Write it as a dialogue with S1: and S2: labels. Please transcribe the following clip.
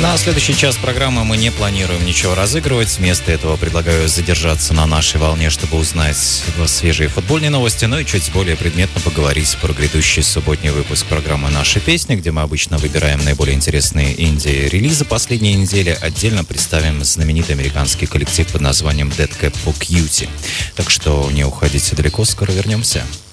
S1: На следующий час программы мы не планируем ничего разыгрывать. Вместо этого предлагаю задержаться на нашей волне, чтобы узнать свежие футбольные новости, ну и чуть более предметно поговорить про грядущий субботний выпуск программы «Наши песни», где мы обычно выбираем наиболее интересные инди-релизы последней недели. Отдельно представим знаменитый американский коллектив под названием Dead Cab for Cutie. Так что не уходите далеко, скоро вернемся.